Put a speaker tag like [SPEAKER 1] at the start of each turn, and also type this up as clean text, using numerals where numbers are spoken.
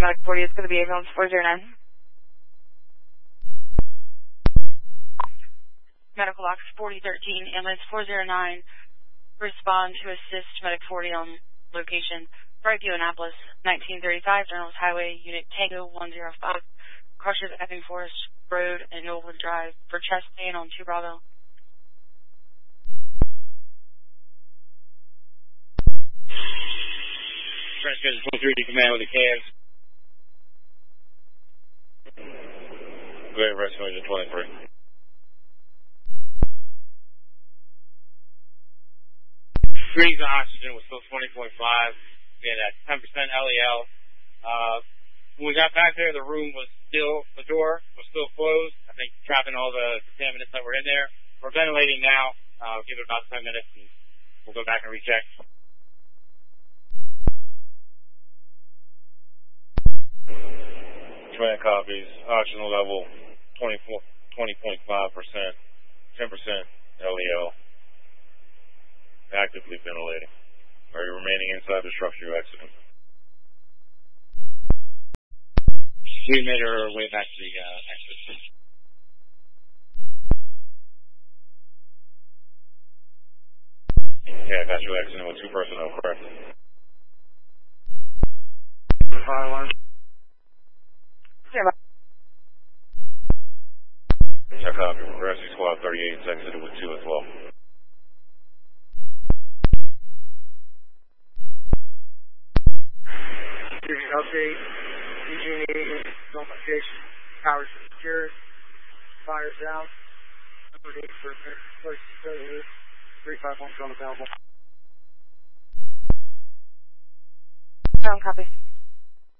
[SPEAKER 1] Medic 40 is going to be ambulance 409. Medical box 4013, ambulance 409. Respond to assist Medic 40 on location. Brightview, Annapolis, 1935, Journals Highway, Unit Tango 105. Crushes Epping Forest Road and Nolan Drive for chest pain on 2 Bravo.
[SPEAKER 2] Transmission 23D command with the cans. Go ahead, rescue engine 23. Freeze the oxygen was still 20.5. We had that 10% LEL. When we got back there, the room was still, the door was still closed. I think trapping all the contaminants that were in there. We're ventilating now. Give it about 10 minutes and we'll go back and recheck. 20 copies. Oxygen level 20.5%. 10% LEL. Actively ventilating. Are you remaining inside the structure you exited? We made our way back to the exit. Yeah, got you exiting with 2 personnel, correct?
[SPEAKER 3] Fire alarm.
[SPEAKER 1] Yeah,
[SPEAKER 2] Check copy. Rescue Squad 38 is exited with 2 as well.
[SPEAKER 3] Give you an update. PG&E notification. Power secure. Fire's out. Update for first 351 on available.
[SPEAKER 1] copy.